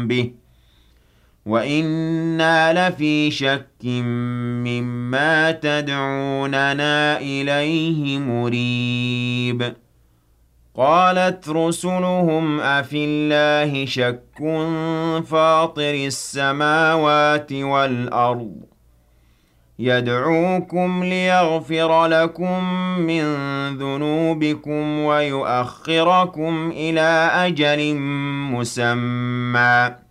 بِهِ وَإِنَّا لَفِي شَكٍّ مِّمَّا تَدْعُونَنَا إِلَيْهِ مُرِيبٍ قالت رسلهم أفي الله شك فاطر السماوات والأرض يدعوكم ليغفر لكم من ذنوبكم ويؤخركم إلى أجل مسمى